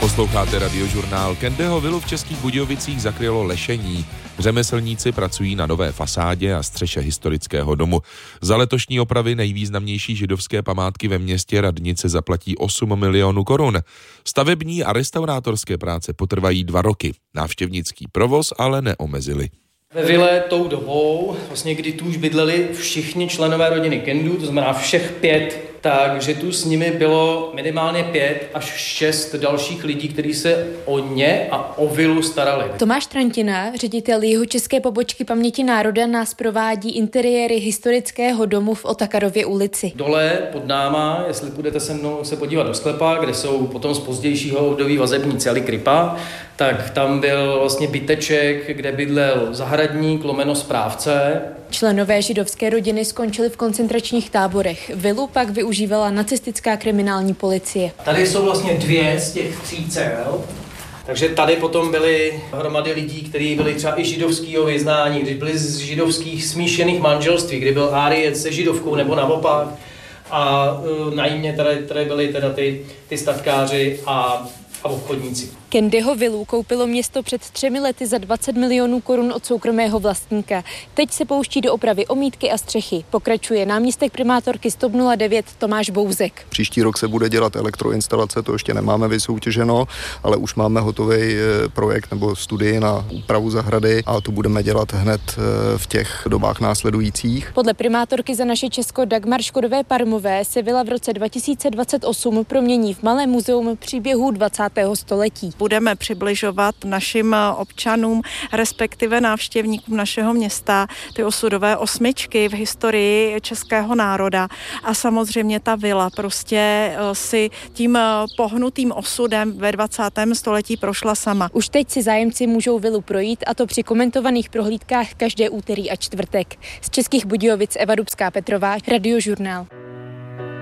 Posloucháte Radiožurnál. Kendeho vilu v Českých Budějovicích zakrylo lešení. Řemeslníci pracují na nové fasádě a střeše historického domu. Za letošní opravy nejvýznamnější židovské památky ve městě Radnice zaplatí 8 milionů korun. Stavební a restaurátorské práce potrvají 2 roky. Návštěvnický provoz ale neomezili. Ve vile tou dobou, vlastně kdy tu už bydleli všichni členové rodiny Kendů, to znamená všech 5, takže tu s nimi bylo minimálně 5 až 6 dalších lidí, kteří se o ně a o vilu starali. Tomáš Trantina, ředitel jihočeské pobočky Paměti národa, nás provádí interiéry historického domu v Otakarově ulici. Dole pod náma, jestli půjdete se mnou se podívat do sklepa, kde jsou potom z pozdějšího období vazební cely Kripa, tak tam byl vlastně byteček, kde bydlel zahradník, lomeno správce. Členové židovské rodiny skončili v koncentračních táborech. Vilu pak využívala nacistická kriminální policie. Tady jsou vlastně 2 z těch 3 cel. Takže tady potom byly hromady lidí, kteří byli třeba i židovského vyznání, kdy byli z židovských smíšených manželství, kdy byl Áriec se židovkou nebo naopak. A na jímě tady byli teda ty statkáři a obchodníci. Kendyho vilu koupilo město před 3 lety za 20 milionů korun od soukromého vlastníka. Teď se pouští do opravy omítky a střechy. Pokračuje náměstek primátorky STOP 09 Tomáš Bouzek. Příští rok se bude dělat elektroinstalace, to ještě nemáme vysoutěženo, ale už máme hotový projekt nebo studii na úpravu zahrady a tu budeme dělat hned v těch dobách následujících. Podle primátorky za naše Česko Dagmar Škodové-Parmové se vila v roce 2028 promění v malé muzeum příběhů 20. století. Budeme přibližovat našim občanům, respektive návštěvníkům našeho města, ty osudové osmičky v historii českého národa. A samozřejmě ta vila prostě si tím pohnutým osudem ve 20. století prošla sama. Už teď si zájemci můžou vilu projít, a to při komentovaných prohlídkách každé úterý a čtvrtek. Z Českých Budějovic Eva Dubská Petrová, Radiožurnál.